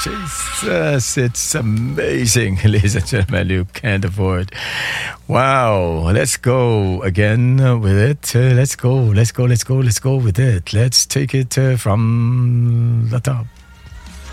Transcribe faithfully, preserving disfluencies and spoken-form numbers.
Jesus, it's amazing, ladies and gentlemen. You can't afford. Wow, let's go again with it. Uh, let's go, let's go, let's go, let's go with it. Let's take it uh, from the top.